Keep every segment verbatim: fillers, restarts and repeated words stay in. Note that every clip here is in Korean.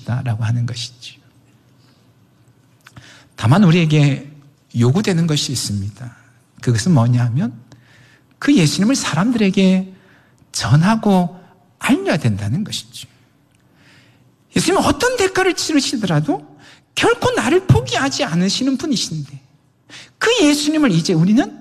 것이다 라고 하는 것이죠. 다만 우리에게 요구되는 것이 있습니다. 그것은 뭐냐 하면 그 예수님을 사람들에게 전하고 알려야 된다는 것이죠. 예수님은 어떤 대가를 치르시더라도 결코 나를 포기하지 않으시는 분이신데 그 예수님을 이제 우리는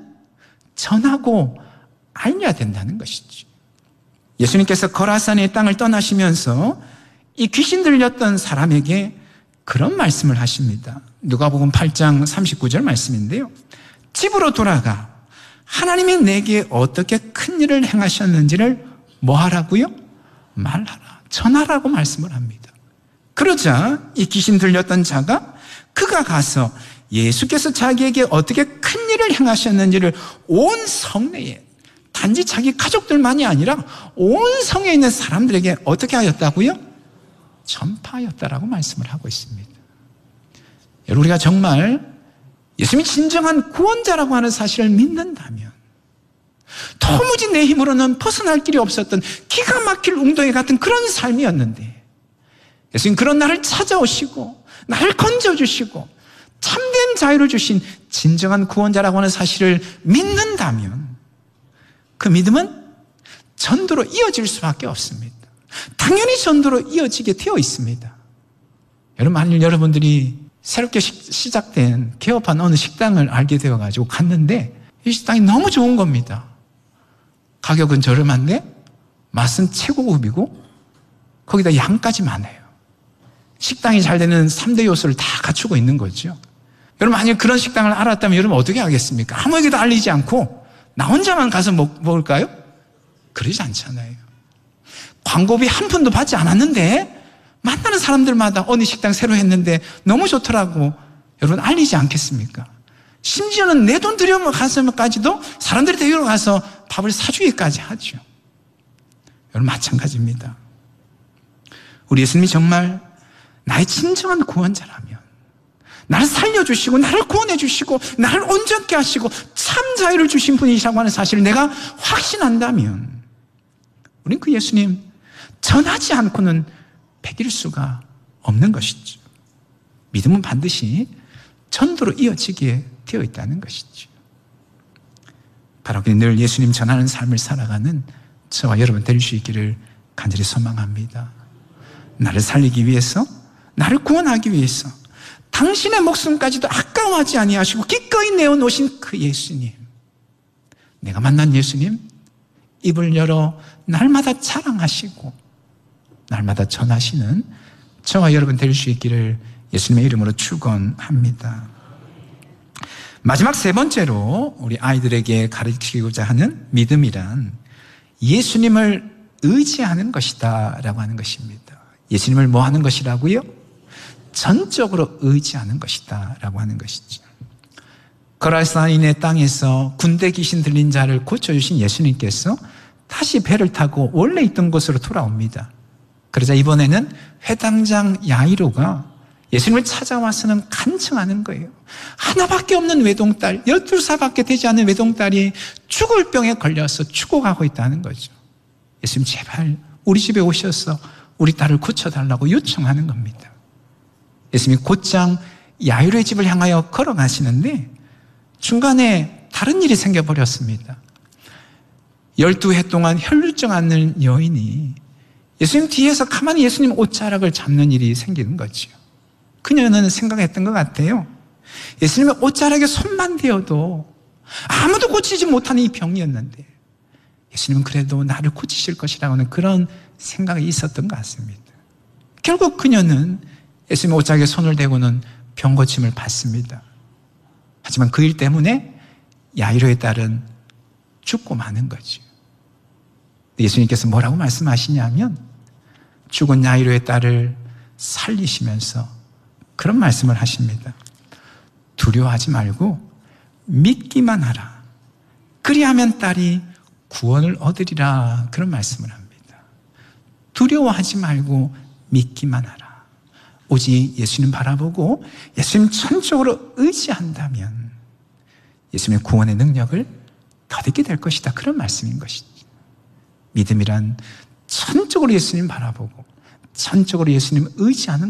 전하고 알려야 된다는 것이죠. 예수님께서 거라산의 땅을 떠나시면서 이 귀신 들렸던 사람에게 그런 말씀을 하십니다. 누가복음 팔 장 삼십구 절 말씀인데요. 집으로 돌아가 하나님이 내게 어떻게 큰 일을 행하셨는지를 뭐 하라고요? 말하라, 전하라고 말씀을 합니다. 그러자 이 귀신 들렸던 자가 그가 가서 예수께서 자기에게 어떻게 큰 일을 행하셨는지를 온 성내에, 단지 자기 가족들만이 아니라 온 성에 있는 사람들에게 어떻게 하였다고요? 전파하였다라고 말씀을 하고 있습니다. 여러분, 우리가 정말 예수님이 진정한 구원자라고 하는 사실을 믿는다면 도무지 내 힘으로는 벗어날 길이 없었던 기가 막힐 웅덩이 같은 그런 삶이었는데 예수님 그런 나를 찾아오시고 나를 건져주시고 참된 자유를 주신 진정한 구원자라고 하는 사실을 믿는다면 그 믿음은 전도로 이어질 수밖에 없습니다. 당연히 전도로 이어지게 되어 있습니다. 여러분, 만일 여러분들이 새롭게 시작된 개업한 어느 식당을 알게 되어가지고 갔는데 이 식당이 너무 좋은 겁니다. 가격은 저렴한데 맛은 최고급이고 거기다 양까지 많아요. 식당이 잘 되는 삼 대 요소를 다 갖추고 있는 거죠. 여러분, 만약 그런 식당을 알았다면 여러분 어떻게 하겠습니까? 아무에게도 알리지 않고 나 혼자만 가서 먹, 먹을까요? 그러지 않잖아요. 광고비 한 푼도 받지 않았는데 만나는 사람들마다 어느 식당 새로 했는데 너무 좋더라고 여러분 알리지 않겠습니까? 심지어는 내 돈 들여 가서까지도 사람들이 데리러 가서 밥을 사주기까지 하죠. 여러분, 마찬가지입니다. 우리 예수님이 정말 나의 진정한 구원자라면 나를 살려주시고 나를 구원해 주시고 나를 온전케 하시고 참 자유를 주신 분이시라고 하는 사실을 내가 확신한다면 우린 그 예수님 전하지 않고는 배길 수가 없는 것이죠. 믿음은 반드시 전도로 이어지게 되어 있다는 것이죠. 바로 늘 예수님 전하는 삶을 살아가는 저와 여러분 될 수 있기를 간절히 소망합니다. 나를 살리기 위해서, 나를 구원하기 위해서 당신의 목숨까지도 아까워하지 아니하시고 기꺼이 내어놓으신 그 예수님, 내가 만난 예수님, 입을 열어 날마다 자랑하시고 날마다 전하시는 저와 여러분 될 수 있기를 예수님의 이름으로 축원합니다. 마지막 세 번째로 우리 아이들에게 가르치고자 하는 믿음이란 예수님을 의지하는 것이다 라고 하는 것입니다. 예수님을 뭐 하는 것이라고요? 전적으로 의지하는 것이다 라고 하는 것이죠. 거라사인의 땅에서 군대 귀신 들린 자를 고쳐주신 예수님께서 다시 배를 타고 원래 있던 곳으로 돌아옵니다. 그러자 이번에는 회당장 야이로가 예수님을 찾아와서는 간청하는 거예요. 하나밖에 없는 외동딸, 열두 살밖에 되지 않은 외동딸이 죽을 병에 걸려서 죽어가고 있다는 거죠. 예수님, 제발 우리 집에 오셔서 우리 딸을 고쳐달라고 요청하는 겁니다. 예수님이 곧장 야이로의 집을 향하여 걸어가시는데 중간에 다른 일이 생겨버렸습니다. 열두 해 동안 혈루증 앓는 여인이 예수님 뒤에서 가만히 예수님 옷자락을 잡는 일이 생기는 거죠. 그녀는 생각했던 것 같아요. 예수님의 옷자락에 손만 대어도 아무도 고치지 못하는 이 병이었는데 예수님은 그래도 나를 고치실 것이라고 하는 그런 생각이 있었던 것 같습니다. 결국 그녀는 예수님의 옷자락에 손을 대고는 병 고침을 받습니다. 하지만 그 일 때문에 야이로의 딸은 죽고 마는 거죠. 예수님께서 뭐라고 말씀하시냐면 죽은 야이로의 딸을 살리시면서 그런 말씀을 하십니다. 두려워하지 말고 믿기만 하라. 그리하면 딸이 구원을 얻으리라. 그런 말씀을 합니다. 두려워하지 말고 믿기만 하라. 오직 예수님 바라보고 예수님 전적으로 의지한다면 예수님의 구원의 능력을 더듬게 될 것이다. 그런 말씀인 것이죠. 믿음이란 전적으로 예수님 바라보고 전적으로 예수님 의지하는